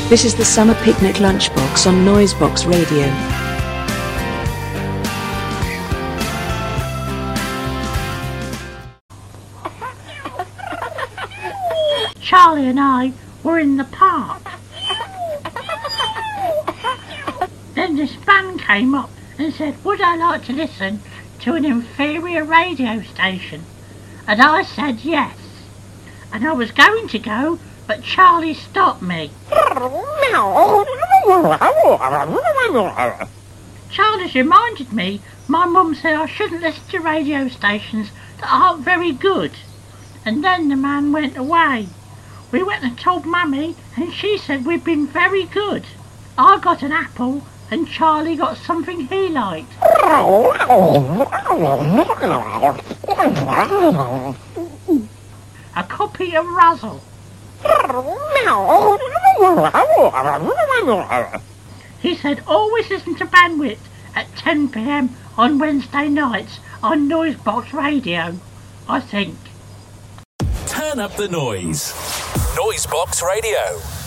This is the Summer Picnic Lunchbox on Noisebox Radio. Charlie and I were in the park. Then this man came up and said, would I like to listen to an inferior radio station? And I said yes. And I was going to go, but Charlie stopped me. Charlie's reminded me my mum said I shouldn't listen to radio stations that aren't very good. And then the man went away. We went and told Mummy, and she said we'd been very good. I got an apple, and Charlie got something he liked. A copy of Razzle. He said always listen to Bandwidth at 10 p.m. on Wednesday nights on Noisebox Radio, I think. Turn up the noise. Noisebox Radio.